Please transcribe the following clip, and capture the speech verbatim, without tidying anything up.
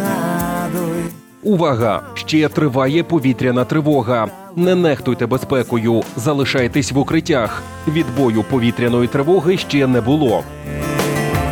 згадуй. Увага! Ще триває повітряна тривога. Не нехтуйте безпекою, залишайтесь в укриттях. Відбою повітряної тривоги ще не було.